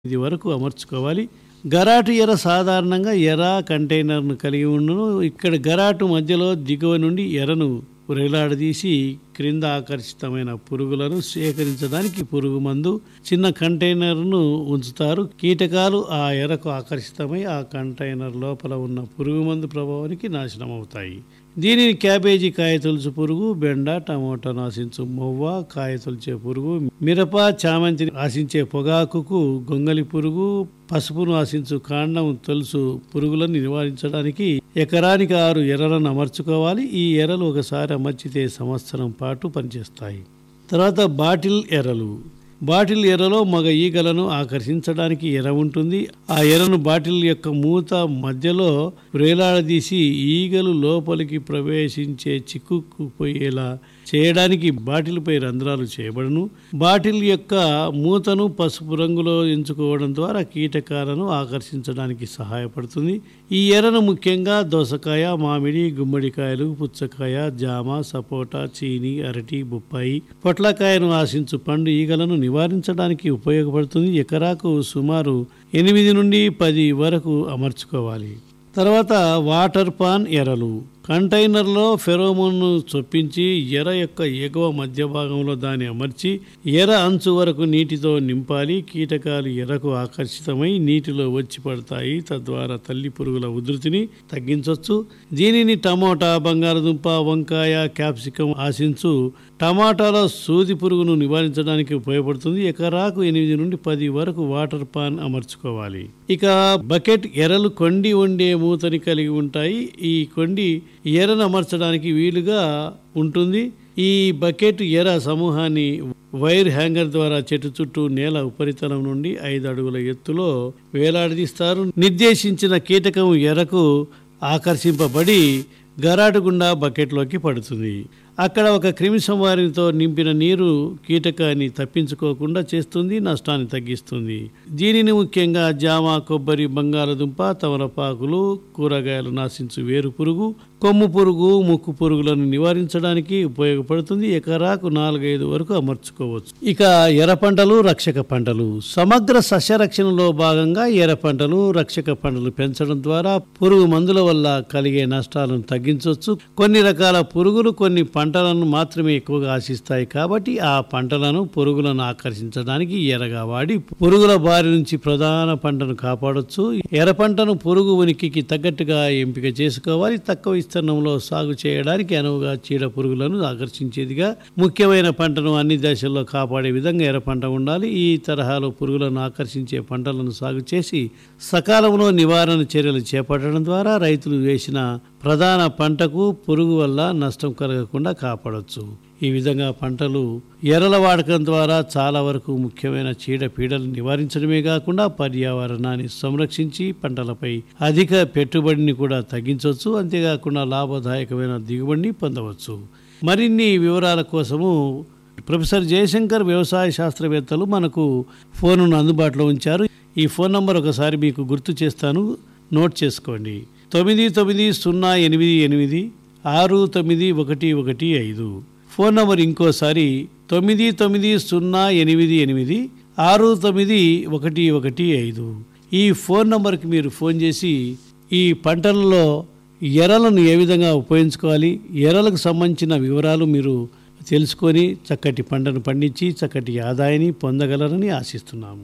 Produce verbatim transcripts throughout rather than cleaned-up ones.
ఇది వరకు అమర్చుకోవాలి. గరాటు ఎర సాధారణంగా ఎర కంటైనర్ను కలిగి ఉండును. ఇక్కడ గరాటు మధ్యలో దిగువ నుండి ఎరను వేలాడదీసి క్రింద ఆకర్షితమైన పురుగులను సేకరించడానికి పురుగు మందు చిన్న కంటైనర్ను ఉంచుతారు. కీటకాలు ఆ ఎరకు ఆకర్షితమై ఆ కంటైనర్ లోపల ఉన్న పురుగు మందు ప్రభావానికి నాశనం అవుతాయి. దీనిని క్యాబేజీ కాయతొలుచు పురుగు, బెండ, టమోటా ఆశించు మొవ్వ, కాయతొలిచే పురుగు, మిరప, చామంతిని ఆశించే పొగాకుకు గొంగలి పురుగు, పసుపును ఆశించు కాండం తొలుసు పురుగులను నివారించడానికి ఎకరానికి ఆరు ఎర్రలను అమర్చుకోవాలి. ఈ ఎర్రలు ఒకసారి అమర్చితే సంవత్సరం పాటు పనిచేస్తాయి. తర్వాత బాటిల్ ఎర్రలు. బాటిల్ ఎర్రలో మగ ఈగలను ఆకర్షించడానికి ఎర ఉంటుంది. ఆ ఎరను బాటిల్ యొక్క మూత మధ్యలో వేలాడదీసి ఈగలు లోపలికి ప్రవేశించే చిక్కుకుపోయేలా చేయడానికి బాటిల్పై రంధ్రాలు చేయబడును. బాటిల్ యొక్క మూతను పసుపు రంగులో ఎంచుకోవడం ద్వారా కీటకాలను ఆకర్షించడానికి సహాయపడుతుంది. ఈ ఎరను ముఖ్యంగా దోసకాయ, మామిడి, గుమ్మడికాయలు, పుచ్చకాయ, జామ, సపోటా, చీని, అరటి, బొప్పాయి, పొట్లకాయను ఆశించు పండు ఈగలను నివారించడానికి ఉపయోగపడుతుంది. ఎకరాకు సుమారు ఎనిమిది నుండి పది వరకు అమర్చుకోవాలి. తర్వాత వాటర్ పాన్ ఎరలు. కంటైనర్లో ఫెరోమోన్ను చొప్పించి ఎర యొక్క ఎగువ మధ్య భాగంలో దాన్ని అమర్చి ఎర అంచు వరకు నీటితో నింపాలి. కీటకాలు ఎరకు ఆకర్షితమై నీటిలో వచ్చి పడతాయి. తద్వారా తల్లి పురుగుల ఉధృతిని తగ్గించవచ్చు. దీనిని టమోటా, బంగాళదుంప, వంకాయ, క్యాప్సికం ఆశించు టమాటాలో సూది పురుగును నివారించడానికి ఉపయోగపడుతుంది. ఎకరాకు ఎనిమిది నుండి పది వరకు వాటర్ పాన్ అమర్చుకోవాలి. ఇక బకెట్ ఎరలు కొండి వండే మూతని కలిగి ఉంటాయి. ఈ కొండి ఎరను అమర్చడానికి వీలుగా ఉంటుంది. ఈ బకెట్ ఎర సమూహాన్ని వైర్ హ్యాంగర్ ద్వారా చెట్టు చుట్టూ నేల ఉపరితలం నుండి ఐదు అడుగుల ఎత్తులో వేలాడదీస్తారు. నిర్దేశించిన కీటకం ఎరకు ఆకర్షింపబడి గరాటు గుండా బకెట్లోకి పడుతుంది. అక్కడ ఒక క్రిమి సంహారితో నింపిన నీరు కీటకాన్ని తప్పించుకోకుండా చేస్తుంది, నష్టాన్ని తగ్గిస్తుంది. దీనిని ముఖ్యంగా జామ, కొబ్బరి, బంగాళదుంప, తమలపాకులు, కూరగాయలు నాశించు వేరు పురుగు, కొమ్ము పురుగు, ముక్కు పురుగులను నివారించడానికి ఉపయోగపడుతుంది. ఎకరాకు నాలుగైదు వరకు అమర్చుకోవచ్చు. ఇక ఎర్ర పంటలు, రక్షక పంటలు. సమగ్ర సస్యరక్షణలో భాగంగా ఎర్ర పంటలు, రక్షక పంటలు పెంచడం ద్వారా పురుగు మందుల వల్ల కలిగే నష్టాలను తగ్గించవచ్చు. కొన్ని రకాల పురుగులు కొన్ని పంటలను మాత్రమే ఎక్కువగా ఆశిస్తాయి కాబట్టి ఆ పంటలను పురుగులను ఆకర్షించడానికి ఎరగా వాడి పురుగుల బారి నుంచి ప్రధాన పంటను కాపాడొచ్చు. ఎర్ర పంటను పురుగు ఉనికికి తగ్గట్టుగా ఎంపిక చేసుకోవాలి. తక్కువ విస్తీర్ణంలో సాగు చేయడానికి అనువుగా చీడ పురుగులను ఆకర్షించేదిగా ముఖ్యమైన పంటను అన్ని దశల్లో కాపాడే విధంగా ఎర్ర పంట ఉండాలి. ఈ తరహాలో పురుగులను ఆకర్షించే పంటలను సాగు చేసి సకాలంలో నివారణ చర్యలు చేపట్టడం ద్వారా రైతులు వేసిన ప్రధాన పంటకు పురుగు వల్ల నష్టం కలగకుండా కాపాడవచ్చు. ఈ విధంగా పంటలు ఎర్రల వాడకం ద్వారా చాలా వరకు ముఖ్యమైన చీడ పీడలు నివారించడమే కాకుండా పర్యావరణాన్ని సంరక్షించి పంటలపై అధిక పెట్టుబడిని కూడా తగ్గించవచ్చు. అంతేకాకుండా లాభదాయకమైన దిగుబడిని పొందవచ్చు. మరిన్ని వివరాల కోసము ప్రొఫెసర్ జయశంకర్ వ్యవసాయ శాస్త్రవేత్తలు మనకు ఫోన్ను అందుబాటులో ఉంచారు. ఈ ఫోన్ నంబర్ ఒకసారి మీకు గుర్తు చేస్తాను, నోట్ చేసుకోండి. తొమ్మిది తొమ్మిది సున్నా ఎనిమిది ఎనిమిది ఆరు తొమ్మిది ఒకటి ఒకటి ఐదు. ఫోన్ నంబర్ ఇంకోసారి తొమ్మిది తొమ్మిది సున్నా ఎనిమిది ఎనిమిది ఆరు తొమ్మిది ఒకటి ఒకటి ఐదు. ఈ ఫోన్ నంబర్కి మీరు ఫోన్ చేసి ఈ పంటలలో ఎరలను ఏ విధంగా ఉపయోగించుకోవాలి, ఎరలకు సంబంధించిన వివరాలు మీరు తెలుసుకొని చక్కటి పంటను పండించి చక్కటి ఆదాయాన్ని పొందగలరని ఆశిస్తున్నాము.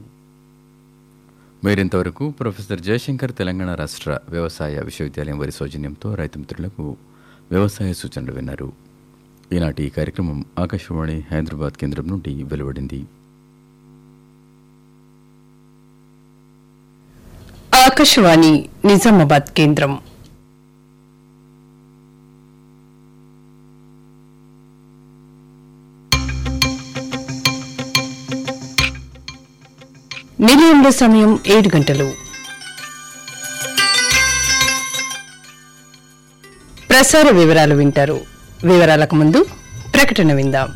మీరింతవరకు ప్రొఫెసర్ జయశంకర్ తెలంగాణ రాష్ట్ర వ్యవసాయ విశ్వవిద్యాలయం వారి సౌజన్యంతో రైతు మిత్రులకు వ్యవసాయ సూచనలు విన్నారు. ఈనాటి ఈ కార్యక్రమం ఆకాశవాణి హైదరాబాద్ కేంద్రం నుండి వెలువడింది. ఆకాశవాణి నిజామాబాద్ కేంద్రం. నిలయంలో సమయం ఏడు గంటలు. ప్రసార వివరాలు వింటారు. వివరాలకు ముందు ప్రకటన విందాం.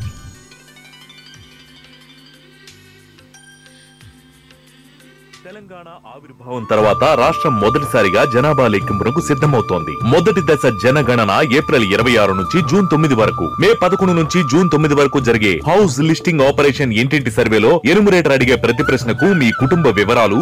తెలంగాణ ఆవిర్భావం తర్వాత రాష్ట్రం మొదటిసారిగా జనాభా లెక్కింపునకు సిద్ధమవుతోంది. మొదటి దశ జనగణన ఏప్రిల్ ఇరవై ఆరు నుంచి జూన్ తొమ్మిది వరకు, మే పదకొండు నుంచి జూన్ తొమ్మిది వరకు జరిగే హౌస్ లిస్టింగ్ ఆపరేషన్ ఇంటింటి సర్వేలో ఎనుమరేటర్ అడిగే ప్రతి ప్రశ్నకు మీ కుటుంబ వివరాలు,